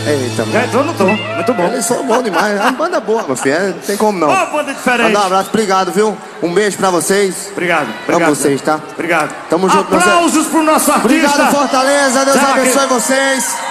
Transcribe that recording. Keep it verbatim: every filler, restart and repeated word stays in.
Eita, mano. Já entrou no tom, muito bom. Eles são bons demais, é uma banda boa, meu filho, é, não tem como não. Ó, banda diferente. Mandar um abraço, obrigado, viu? Um beijo pra vocês. Obrigado, obrigado. Amo vocês, tá? Obrigado. Tamo junto. Aplausos pro nosso artista. Obrigado, Fortaleza, Deus Tá, abençoe aqui. vocês.